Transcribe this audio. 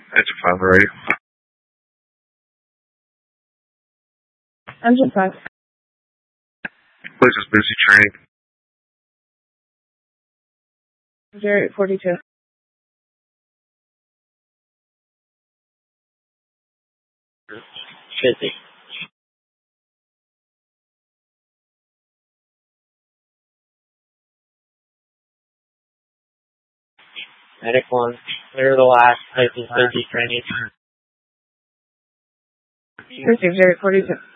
Engine 5 already. Engine 5. Place is busy training. 0842. Should be. Medic 1, clear the last, place is busy training. Received 0842.